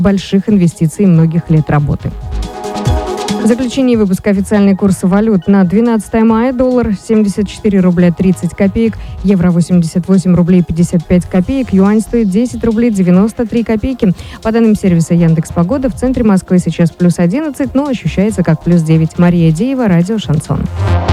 больших инвестиций и многих лет работы. В заключении выпуска официальный курс валют на 12 мая. Доллар 74 рубля 30 копеек, евро 88 рублей 55 копеек, юань стоит 10 рублей 93 копейки. По данным сервиса Яндекс.Погода, в центре Москвы сейчас +11, но ощущается как +9. Мария Деева, радио «Шансон».